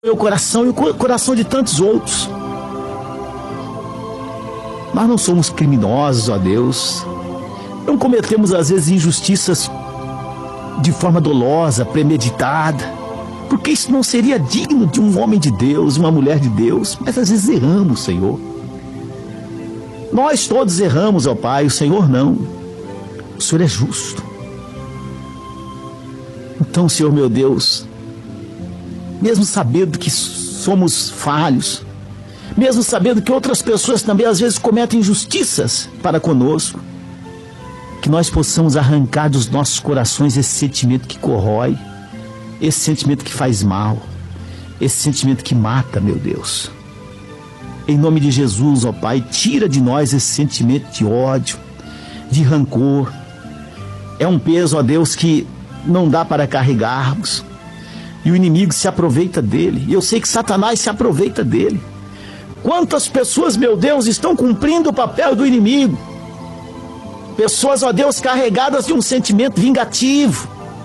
meu coração e o coração de tantos outros. Nós não somos criminosos, ó Deus. Não cometemos às vezes injustiças de forma dolosa, premeditada, porque isso não seria digno de um homem de Deus, uma mulher de Deus. Mas às vezes erramos, Senhor. Nós todos erramos, ó Pai, o Senhor não. O Senhor é justo. Então, Senhor meu Deus, mesmo sabendo que somos falhos, mesmo sabendo que outras pessoas também às vezes cometem injustiças para conosco, que nós possamos arrancar dos nossos corações esse sentimento que corrói, esse sentimento que faz mal, esse sentimento que mata, meu Deus. Em nome de Jesus, ó Pai, tira de nós esse sentimento de ódio, de rancor. É um peso, ó Deus, que não dá para carregarmos. E o inimigo se aproveita dele. E eu sei que Satanás se aproveita dele. Quantas pessoas, meu Deus, estão cumprindo o papel do inimigo? Pessoas, ó Deus, carregadas de um sentimento vingativo.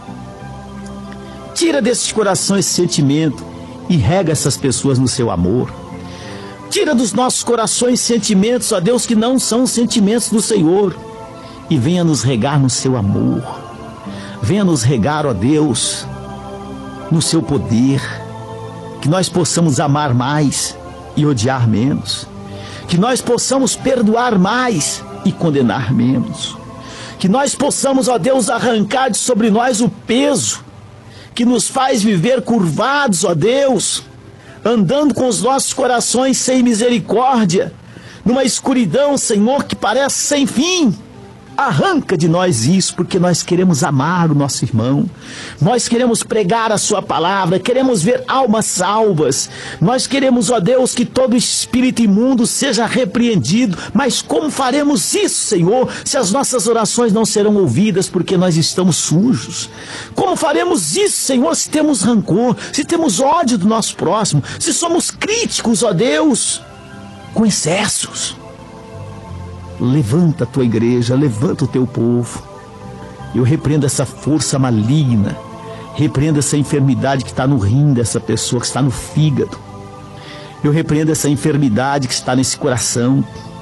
Tira desses corações esse sentimento e rega essas pessoas no seu amor. Tira dos nossos corações sentimentos, ó Deus, que não são sentimentos do Senhor. E venha nos regar no seu amor. Venha nos regar, ó Deus, no seu poder, que nós possamos amar mais e odiar menos, que nós possamos perdoar mais e condenar menos, que nós possamos, ó Deus, arrancar de sobre nós o peso que nos faz viver curvados, ó Deus, andando com os nossos corações sem misericórdia, numa escuridão, Senhor, que parece sem fim. Arranca de nós isso, porque nós queremos amar o nosso irmão, nós queremos pregar a sua palavra, queremos ver almas salvas, nós queremos, ó Deus, que todo espírito imundo seja repreendido. Mas como faremos isso, Senhor, se as nossas orações não serão ouvidas porque nós estamos sujos? Como faremos isso, Senhor, se temos rancor, se temos ódio do nosso próximo, se somos críticos, ó Deus, com excessos? Levanta a tua igreja, levanta o teu povo. Eu repreendo essa força maligna, repreendo essa enfermidade que está no rim dessa pessoa, que está no fígado. Eu repreendo essa enfermidade que está nesse coração.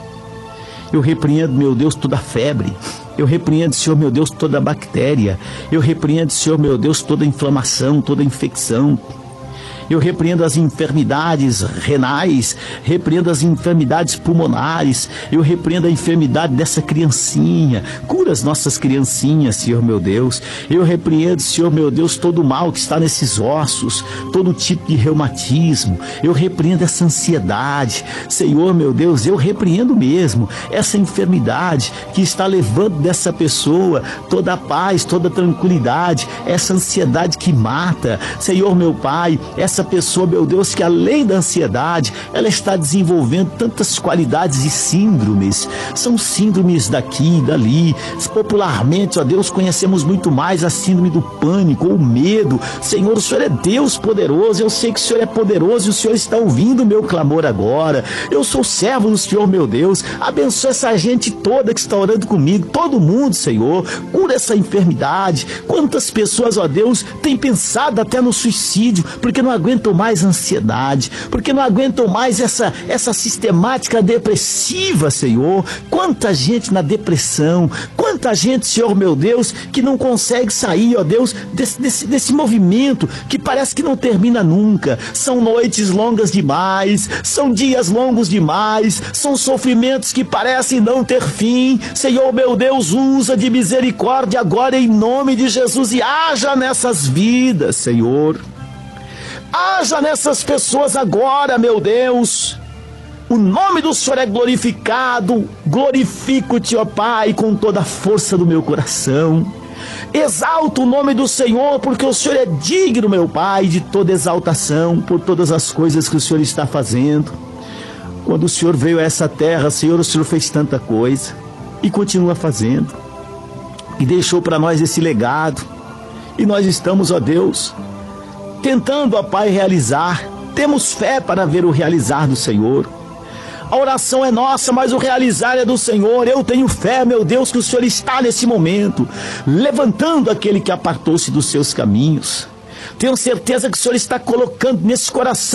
Eu repreendo, meu Deus, toda febre. Eu repreendo, Senhor, meu Deus, toda bactéria. Eu repreendo, Senhor, meu Deus, toda inflamação, toda infecção. Eu repreendo as enfermidades renais, repreendo as enfermidades pulmonares, eu repreendo a enfermidade dessa criancinha. Cura as nossas criancinhas, Senhor meu Deus. Eu repreendo, Senhor meu Deus, todo o mal que está nesses ossos, todo tipo de reumatismo. Eu repreendo essa ansiedade, Senhor meu Deus, eu repreendo mesmo essa enfermidade que está levando dessa pessoa toda a paz, toda a tranquilidade, essa ansiedade que mata, Senhor meu Pai, essa pessoa, meu Deus, que além da ansiedade, ela está desenvolvendo tantas qualidades e síndromes. São síndromes daqui e dali. Popularmente, ó Deus, conhecemos muito mais a síndrome do pânico ou medo. Senhor, o Senhor é Deus poderoso. Eu sei que o Senhor é poderoso e o Senhor está ouvindo o meu clamor agora. Eu sou servo do Senhor, meu Deus. Abençoa essa gente toda que está orando comigo, todo mundo, Senhor. Cura essa enfermidade. Quantas pessoas, ó Deus, têm pensado até no suicídio, porque não aguentam mais a ansiedade, porque não aguentam mais essa sistemática depressiva, Senhor. Quanta gente na depressão, quanta gente, Senhor meu Deus, que não consegue sair, ó Deus, desse movimento que parece que não termina nunca. São noites longas demais, são dias longos demais, são sofrimentos que parecem não ter fim. Senhor meu Deus, usa de misericórdia agora em nome de Jesus e haja nessas vidas, Senhor. Haja nessas pessoas agora, meu Deus. O nome do Senhor é glorificado. Glorifico-te, ó Pai, com toda a força do meu coração. Exalto o nome do Senhor, porque o Senhor é digno, meu Pai, de toda exaltação, por todas as coisas que o Senhor está fazendo. Quando o Senhor veio a essa terra, Senhor, o Senhor fez tanta coisa e continua fazendo. E deixou para nós esse legado. E nós estamos, ó Deus, tentando, ó Pai, realizar. Temos fé para ver o realizar do Senhor. A oração é nossa, mas o realizar é do Senhor. Eu tenho fé, meu Deus, que o Senhor está nesse momento levantando aquele que apartou-se dos seus caminhos, Tenho certeza que o Senhor está colocando nesse coração